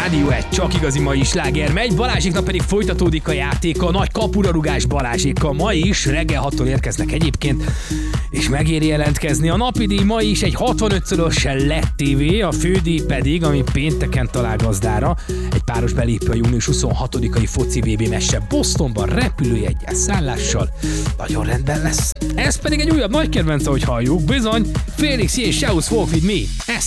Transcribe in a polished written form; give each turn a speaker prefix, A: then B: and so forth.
A: Rádió 1, csak igazi mai sláger megy, Balázséknak pedig folytatódik a játéka, nagy kapurarugás Balázsékkal. Ma is reggel 6-tól érkeznek egyébként, és megéri jelentkezni. A napi díj ma is egy 65-szörös LED TV, a fődíj pedig, ami pénteken talál gazdára, egy páros belépő a június 26-ai foci VB meccsre Bostonban repülőjeggyel, szállással. Nagyon rendben lesz. Ez pedig egy újabb nagy kedvenc, ahogy halljuk, bizony, Felix és Shouse Walk With Me. Ez